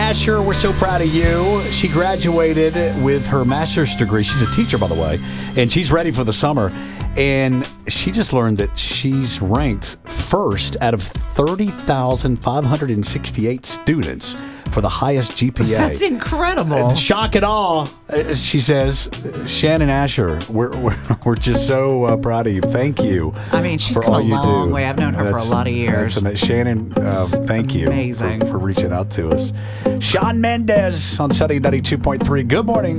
Asher, we're so proud of you. She graduated with her master's degree. She's a teacher, by the way, and she's ready for the summer. And she just learned that she's ranked first out of 30,568 students for the highest GPA. That's incredible. Shock and awe, she says. Shannon Asher, we're just so proud of you. Thank you. I mean, she's for come all a you long do. way. I've known her for a lot of years. Shannon, thank you Amazing. for reaching out to us. Shawn Mendes on Sunny 92.3. Good morning.